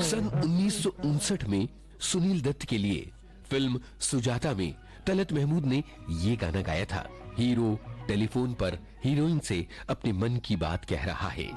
सन 1959 में सुनील दत्त के लिए फिल्म सुजाता में तलत महमूद ने ये गाना गाया था। हीरो टेलीफोन पर हीरोइन से अपने मन की बात कह रहा है।